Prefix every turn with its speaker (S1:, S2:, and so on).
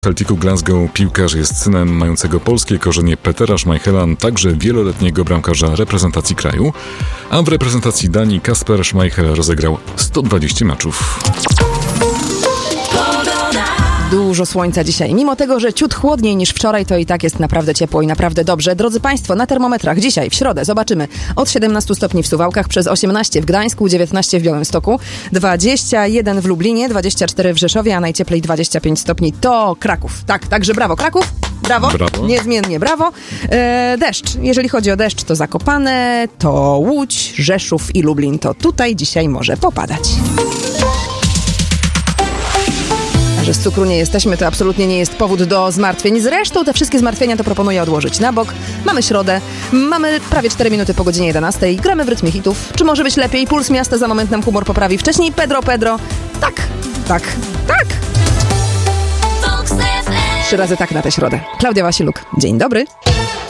S1: Celticu Glasgow piłkarz jest synem mającego polskie korzenie Petera Schmeichela, także wieloletniego bramkarza reprezentacji kraju, a w reprezentacji Danii Kasper Schmeichel rozegrał 120 meczów.
S2: Dużo słońca dzisiaj. Mimo tego, że ciut chłodniej niż wczoraj, to i tak jest naprawdę ciepło i naprawdę dobrze. Drodzy Państwo, na termometrach dzisiaj, w środę, zobaczymy od 17 stopni w Suwałkach, przez 18 w Gdańsku, 19 w Białymstoku, 21 w Lublinie, 24 w Rzeszowie, a najcieplej 25 stopni to Kraków. Tak, także brawo Kraków. Brawo. Niezmiennie brawo. Deszcz. Jeżeli chodzi o deszcz, to Zakopane, to Łódź, Rzeszów i Lublin. To tutaj dzisiaj może popadać. Że z cukru nie jesteśmy, to absolutnie nie jest powód do zmartwień. Zresztą te wszystkie zmartwienia to proponuję odłożyć na bok. Mamy środę, mamy prawie 4 minuty po godzinie 11. Gramy w rytmie hitów. Czy może być lepiej? Puls miasta za moment nam humor poprawi. Wcześniej Pedro. Tak. 3 razy tak na tę środę. Klaudia Wasiluk. Dzień dobry.